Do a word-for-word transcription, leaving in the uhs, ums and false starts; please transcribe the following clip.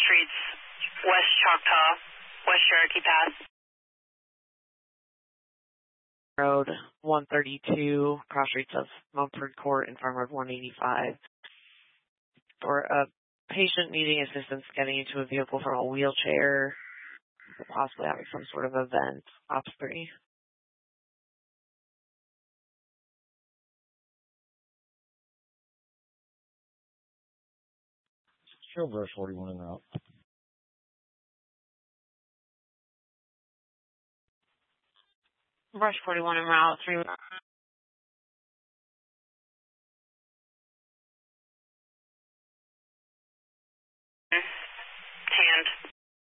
streets, West Choctaw, West Cherokee Pass. Road one thirty-two, cross streets of Mumford Court and Farm Road one eighty-five. For a patient needing assistance getting into a vehicle from a wheelchair, possibly having some sort of event, ops three. Show brush forty-one en route. Brush forty-one en route, three